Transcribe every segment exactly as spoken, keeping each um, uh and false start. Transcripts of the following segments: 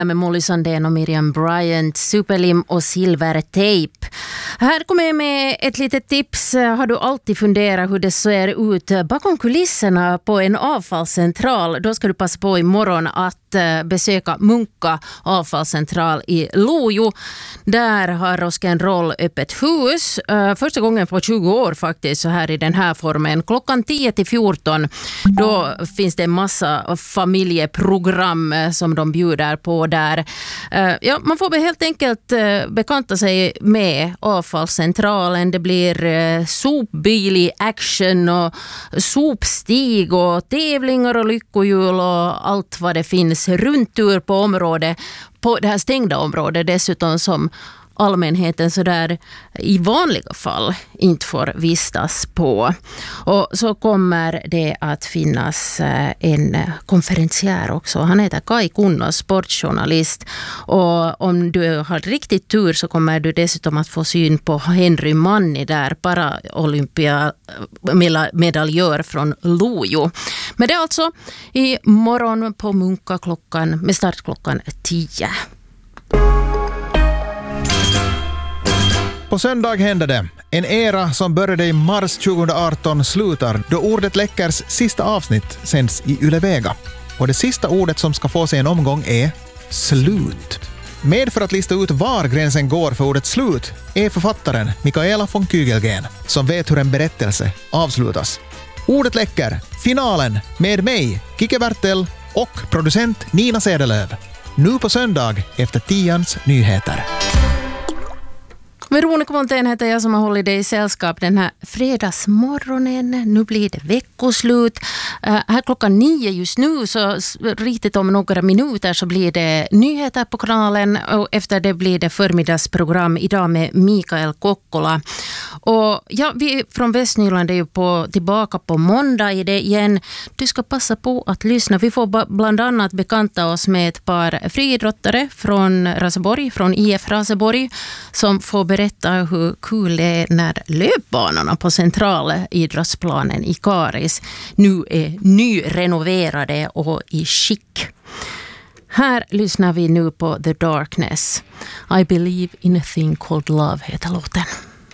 med Molly Sandén och Miriam Bryant, Superlim och Silvertejp. Här kommer jag med ett litet tips. Har du alltid funderat hur det ser ut bakom kulisserna på en avfallscentral? Då ska du passa på imorgon att besöka Munka avfallscentral i Lojo. Där har Rock'n'Roll öppet hus. Första gången på tjugo år faktiskt, så här i den här formen. Klockan tio till fjorton. Då finns det en massa familjeprogram som de bjuder på där. Ja, man får helt enkelt bekanta sig med avfallscentralen. Det blir sopbil i action och sopstig och tävlingar och lyckohjul och allt vad det finns runt ur på området, på det här stängda området dessutom, som allmänheten så där i vanliga fall inte får vistas på. Och så kommer det att finnas en konferencier också. Han heter Kai Kunnas, sportjournalist. Och om du har riktigt tur så kommer du dessutom att få syn på Henry Manni där, Paralympia-medaljör från Lojo. Men det är alltså i morgon på Munka klockan, med start klockan tio. På söndag händer det. En era som började i mars tjugoarton slutar då Ordet Läckers sista avsnitt sänds i Yle Vega. Och det sista ordet som ska få sig en omgång är slut. Med för att lista ut var gränsen går för ordet slut är författaren Mikaela von Kygelgren, som vet hur en berättelse avslutas. Ordet Läcker, finalen med mig, Kike Bertel, och producent Nina Sedelöv. Nu på söndag efter tians nyheter. Veronica Montén heter jag som har hållit dig i sällskap den här fredagsmorgonen. Nu blir det veckoslut. Uh, här klockan nio just nu, så riktigt om några minuter så blir det nyheter på kanalen. Och efter det blir det förmiddagsprogram idag med Mikael Kokkola. Och ja, vi från Västnyland är ju på, tillbaka på måndag i det igen. Du ska passa på att lyssna. Vi får bland annat bekanta oss med ett par friidrottare från Raseborg, från I F Raseborg, som får berätta hur kul det är när löpbanorna på centralidrottsplanen i Karis nu är nyrenoverade och i skick. Här lyssnar vi nu på The Darkness. I believe in a thing called love heter låten.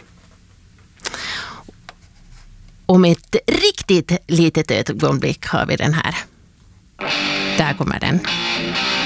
Och med ett riktigt litet ögonblick har vi den här. Där kommer den.